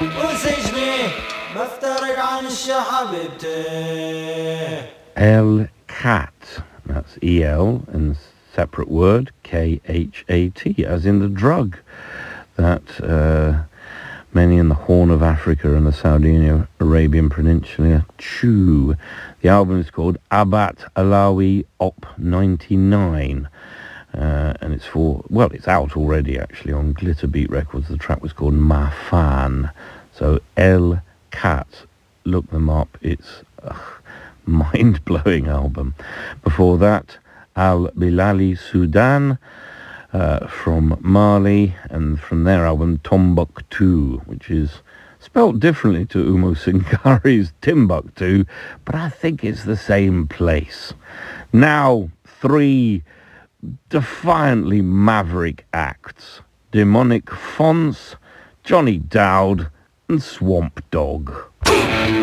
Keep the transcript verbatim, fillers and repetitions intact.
وسجني بفترق عن حبيبتي. El Cat, that's E L and separate word K H A T, as in the drug that uh, many in the Horn of Africa and the Saudi Arabian Peninsula chew. The album is called Abat Alawi Op ninety-nine, uh, and it's for, well, it's out already actually on Glitter Beat Records. The track was called Mafan. So El Cat, look them up. It's a mind-blowing album. Before that, Al Bilali Sudan, uh, from Mali, and from their album Tombouctou, which is spelt differently to Umo Sinkari's Timbuktu, but I think it's the same place. Now, three defiantly maverick acts: Demonic Fonts, Johnny Dowd, and Swamp Dogg.